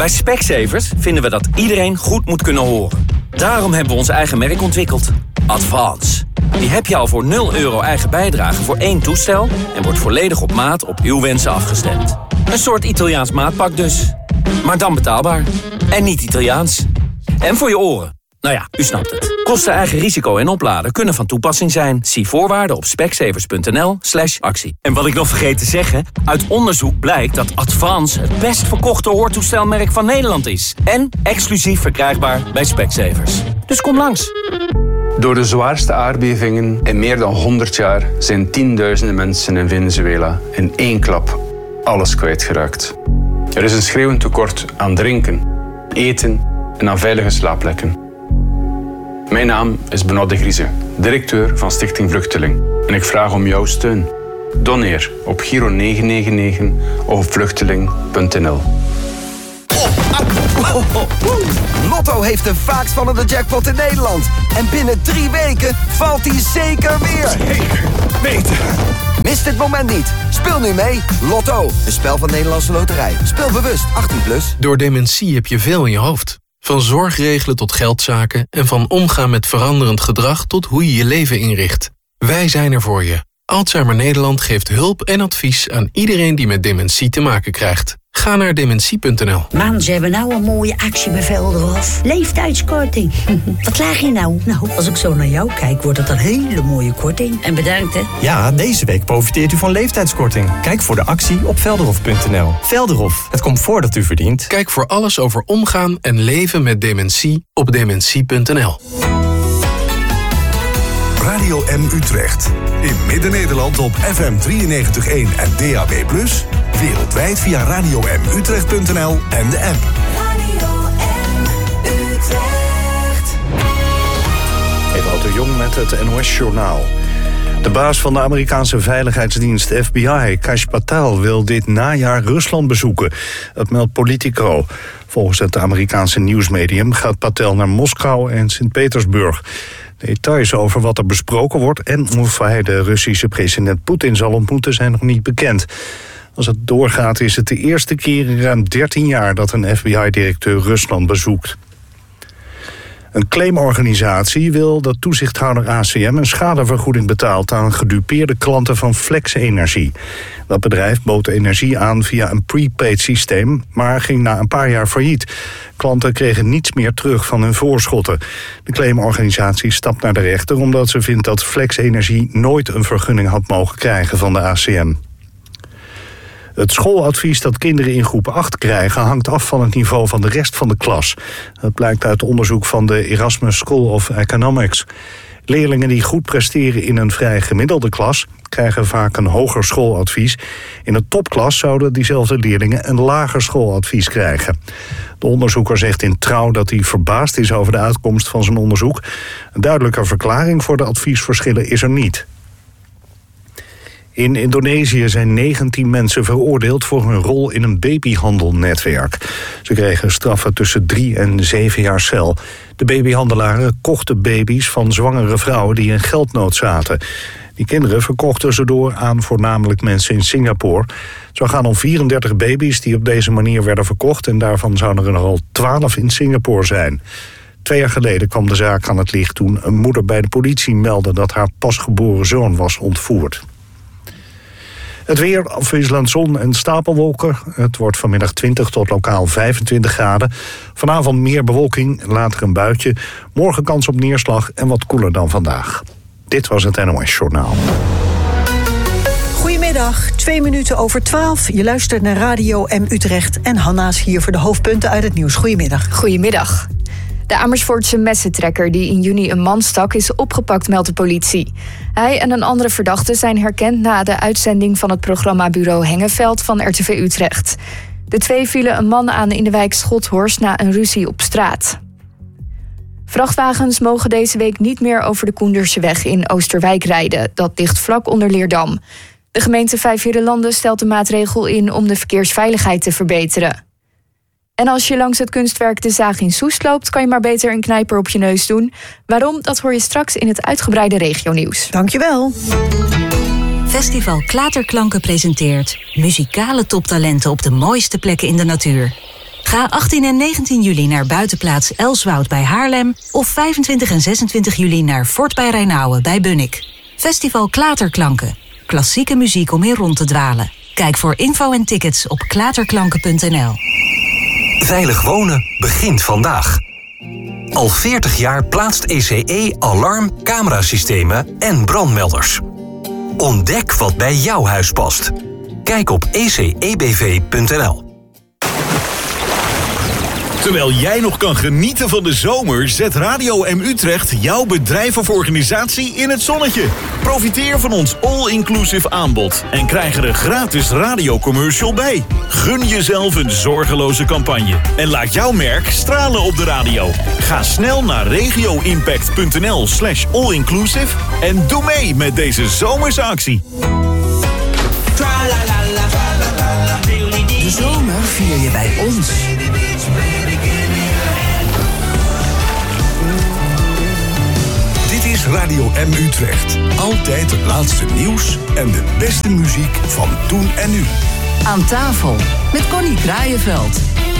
Bij Specsavers vinden we dat iedereen goed moet kunnen horen. Daarom hebben we ons eigen merk ontwikkeld. Advance. Die heb je al voor €0 eigen bijdrage voor 1 toestel... en wordt volledig op maat op uw wensen afgestemd. Een soort Italiaans maatpak dus. Maar dan betaalbaar. En niet Italiaans. En voor je oren. Nou ja, u snapt het. Kosten, eigen risico en opladen kunnen van toepassing zijn. Zie voorwaarden op specsavers.nl/actie. En wat ik nog vergeet te zeggen... uit onderzoek blijkt dat Advance het best verkochte hoortoestelmerk van Nederland is. En exclusief verkrijgbaar bij Specsavers. Dus kom langs. Door de zwaarste aardbevingen in meer dan 100 jaar... zijn tienduizenden mensen in Venezuela in 1 klap alles kwijtgeraakt. Er is een schreeuwend tekort aan drinken, eten en aan veilige slaapplekken. Mijn naam is Benoît de Grieze, directeur van Stichting Vluchteling. En ik vraag om jouw steun. Doneer op Giro 999 of op vluchteling.nl. Lotto heeft de vaakst vallende jackpot in Nederland. En binnen 3 weken valt hij zeker weer. Zeker weten. Mis dit moment niet. Speel nu mee. Lotto, een spel van Nederlandse Loterij. Speel bewust, 18+. Door dementie heb je veel in je hoofd. Van zorgregelen tot geldzaken en van omgaan met veranderend gedrag tot hoe je je leven inricht. Wij zijn er voor je. Alzheimer Nederland geeft hulp en advies aan iedereen die met dementie te maken krijgt. Ga naar dementie.nl. Man, ze hebben nou een mooie actie bij Velderhof. Leeftijdskorting. Wat laag je nou? Nou, als ik zo naar jou kijk, wordt het een hele mooie korting. En bedankt, hè. Ja, deze week profiteert u van leeftijdskorting. Kijk voor de actie op velderhof.nl. Velderhof, het comfort dat u verdient. Kijk voor alles over omgaan en leven met dementie op dementie.nl. Radio M Utrecht. In Midden-Nederland op FM 93.1 en DAB+. Wereldwijd via radiomutrecht.nl en de app. Radio M Utrecht. Ewout de Jong met het NOS-journaal. De baas van de Amerikaanse veiligheidsdienst FBI, Kash Patel, wil dit najaar Rusland bezoeken. Dat meldt Politico. Volgens het Amerikaanse nieuwsmedium gaat Patel naar Moskou en Sint-Petersburg. Details over wat er besproken wordt en of hij de Russische president Poetin zal ontmoeten zijn nog niet bekend. Als het doorgaat is het de eerste keer in ruim 13 jaar dat een FBI-directeur Rusland bezoekt. Een claimorganisatie wil dat toezichthouder ACM een schadevergoeding betaalt aan gedupeerde klanten van Flex Energie. Dat bedrijf bood energie aan via een prepaid systeem, maar ging na een paar jaar failliet. Klanten kregen niets meer terug van hun voorschotten. De claimorganisatie stapt naar de rechter omdat ze vindt dat Flex Energie nooit een vergunning had mogen krijgen van de ACM. Het schooladvies dat kinderen in groep 8 krijgen hangt af van het niveau van de rest van de klas. Dat blijkt uit onderzoek van de Erasmus School of Economics. Leerlingen die goed presteren in een vrij gemiddelde klas krijgen vaak een hoger schooladvies. In de topklas zouden diezelfde leerlingen een lager schooladvies krijgen. De onderzoeker zegt in Trouw dat hij verbaasd is over de uitkomst van zijn onderzoek. Een duidelijke verklaring voor de adviesverschillen is er niet. In Indonesië zijn 19 mensen veroordeeld voor hun rol in een babyhandelnetwerk. Ze kregen straffen tussen 3 en 7 jaar cel. De babyhandelaren kochten baby's van zwangere vrouwen die in geldnood zaten. Die kinderen verkochten ze door aan voornamelijk mensen in Singapore. Het zou gaan om 34 baby's die op deze manier werden verkocht en daarvan zouden er al 12 in Singapore zijn. 2 jaar geleden kwam de zaak aan het licht toen een moeder bij de politie meldde dat haar pasgeboren zoon was ontvoerd. Het weer, afwisselend zon en stapelwolken. Het wordt vanmiddag 20 tot lokaal 25 graden. Vanavond meer bewolking, later een buitje. Morgen kans op neerslag en wat koeler dan vandaag. Dit was het NOS Journaal. Goedemiddag, 12:02. Je luistert naar Radio M Utrecht. En Hanna is hier voor de hoofdpunten uit het nieuws. Goedemiddag. Goedemiddag. De Amersfoortse messentrekker die in juni een man stak is opgepakt, meldt de politie. Hij en een andere verdachte zijn herkend na de uitzending van het programma Bureau Hengeveld van RTV Utrecht. De 2 vielen een man aan in de wijk Schothorst na een ruzie op straat. Vrachtwagens mogen deze week niet meer over de Koenderseweg in Oosterwijk rijden. Dat ligt vlak onder Leerdam. De gemeente Vijfheerenlanden stelt de maatregel in om de verkeersveiligheid te verbeteren. En als je langs het kunstwerk De Zaag in Soest loopt, kan je maar beter een knijper op je neus doen. Waarom? Dat hoor je straks in het uitgebreide regionieuws. Dankjewel. Festival Klaterklanken presenteert muzikale toptalenten op de mooiste plekken in de natuur. Ga Ga 18 en 19 juli naar buitenplaats Elswoud bij Haarlem of 25 en 26 juli naar Fort bij Rijnauwen bij Bunnik. Festival Klaterklanken. Klassieke muziek om in rond te dwalen. Kijk voor info en tickets op klaterklanken.nl. Veilig wonen begint vandaag. Al 40 jaar plaatst ECE alarm, camerasystemen en brandmelders. Ontdek wat bij jouw huis past. Kijk op ecebv.nl. Terwijl jij nog kan genieten van de zomer, zet Radio M Utrecht jouw bedrijf of organisatie in het zonnetje. Profiteer van ons all-inclusive aanbod en krijg er een gratis radiocommercial bij. Gun jezelf een zorgeloze campagne en laat jouw merk stralen op de radio. Ga snel naar regioimpact.nl/allinclusive en doe mee met deze zomerse actie. De zomer vier je bij ons. Dit is Radio M Utrecht. Altijd het laatste nieuws en de beste muziek van toen en nu. Aan tafel met Connie Kraaienveld.